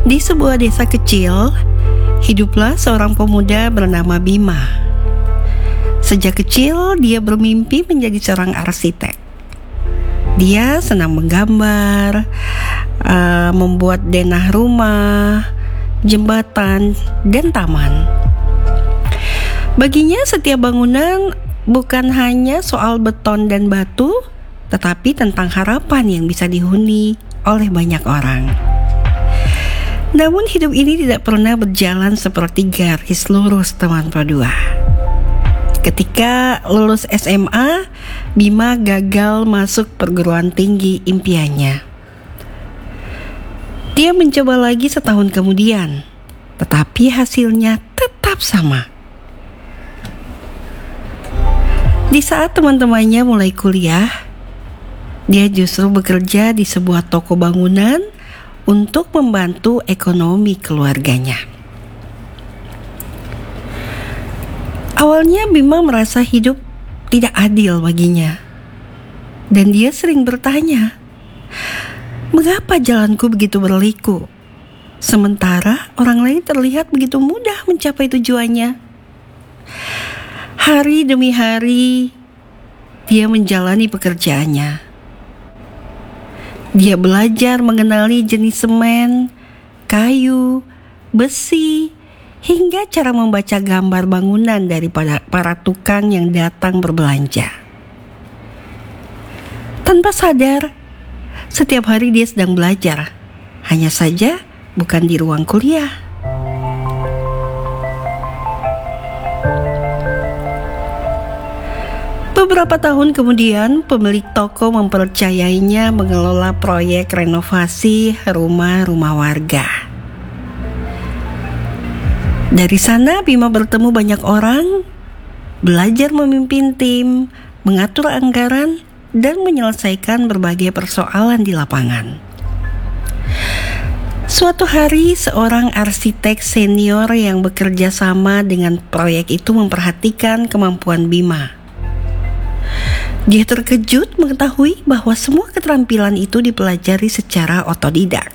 Di sebuah desa kecil, hiduplah seorang pemuda bernama Bima. Sejak kecil, dia bermimpi menjadi seorang arsitek. Dia senang menggambar, membuat denah rumah, jembatan, dan taman. Baginya, setiap bangunan bukan hanya soal beton dan batu, tetapi tentang harapan yang bisa dihuni oleh banyak orang. Namun hidup ini tidak pernah berjalan seperti garis lurus, teman Pro2. Ketika lulus SMA, Bima gagal masuk perguruan tinggi impiannya. Dia mencoba lagi setahun kemudian, tetapi hasilnya tetap sama. Di saat teman-temannya mulai kuliah, dia justru bekerja di sebuah toko bangunan untuk membantu ekonomi keluarganya. Awalnya Bima merasa hidup tidak adil baginya, dan dia sering bertanya, mengapa jalanku begitu berliku, sementara orang lain terlihat begitu mudah mencapai tujuannya. Hari demi hari, dia menjalani pekerjaannya. Dia belajar mengenali jenis semen, kayu, besi, hingga cara membaca gambar bangunan daripada para tukang yang datang berbelanja. Tanpa sadar, setiap hari dia sedang belajar, hanya saja bukan di ruang kuliah. Beberapa tahun kemudian, pemilik toko mempercayainya mengelola proyek renovasi rumah-rumah warga. Dari sana, Bima bertemu banyak orang, belajar memimpin tim, mengatur anggaran, dan menyelesaikan berbagai persoalan di lapangan. Suatu hari, seorang arsitek senior yang bekerja sama dengan proyek itu memperhatikan kemampuan Bima. Dia terkejut mengetahui bahwa semua keterampilan itu dipelajari secara otodidak.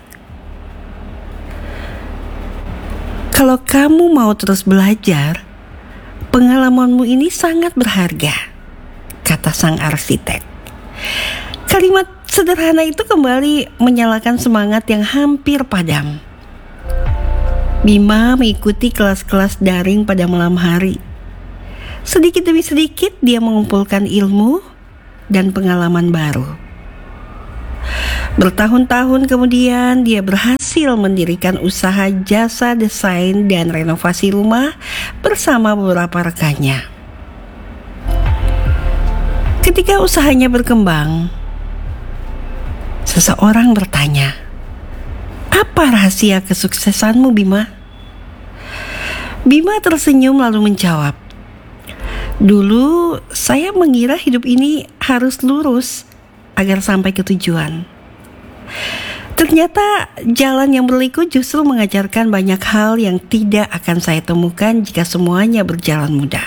Kalau kamu mau terus belajar, pengalamanmu ini sangat berharga, kata sang arsitek. Kalimat sederhana itu kembali menyalakan semangat yang hampir padam. Bima mengikuti kelas-kelas daring pada malam hari. Sedikit demi sedikit dia mengumpulkan ilmu dan pengalaman baru. Bertahun-tahun kemudian dia berhasil mendirikan usaha jasa desain dan renovasi rumah bersama beberapa rekannya. Ketika usahanya berkembang, seseorang bertanya, "Apa rahasia kesuksesanmu, Bima?" Bima tersenyum lalu menjawab, "Dulu saya mengira hidup ini harus lurus agar sampai ke tujuan. Ternyata jalan yang berliku justru mengajarkan banyak hal yang tidak akan saya temukan jika semuanya berjalan mudah."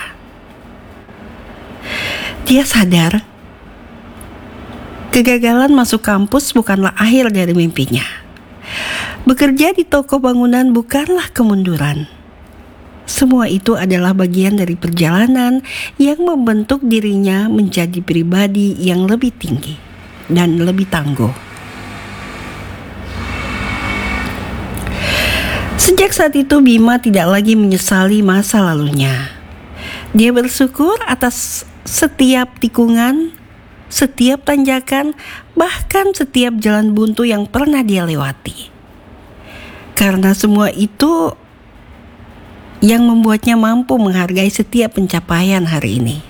Dia sadar kegagalan masuk kampus bukanlah akhir dari mimpinya. Bekerja di toko bangunan bukanlah kemunduran. Semua itu adalah bagian dari perjalanan yang membentuk dirinya menjadi pribadi yang lebih tinggi dan lebih tangguh. Sejak saat itu Bima tidak lagi menyesali masa lalunya. Dia bersyukur atas setiap tikungan, setiap tanjakan, bahkan setiap jalan buntu yang pernah dia lewati. Karena semua itu yang membuatnya mampu menghargai setiap pencapaian hari ini.